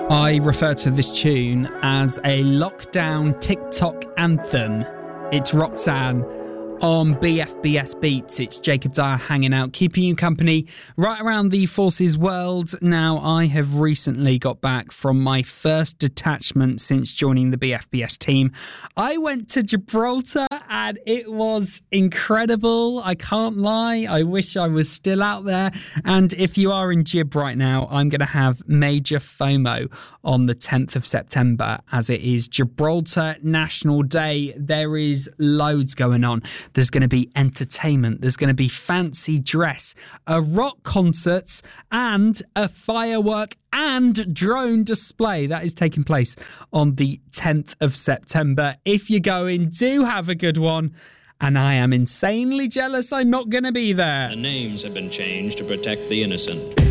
I refer to this tune as a lockdown TikTok anthem. It's Roxanne on BFBS Beats. It's Jacob Dyer hanging out, keeping you company right around the Forces world. Now, I have recently got back from my first detachment since joining the BFBS team. I went to Gibraltar and it was incredible. I can't lie. I wish I was still out there. And if you are in Gib right now, I'm going to have major FOMO on the 10th of September as it is Gibraltar National Day. There is loads going on. There's going to be entertainment. There's going to be fancy dress, a rock concerts and a firework and drone display. That is taking place on the 10th of September. If you're going, do have a good one. And I am insanely jealous I'm not going to be there. The names have been changed to protect the innocent.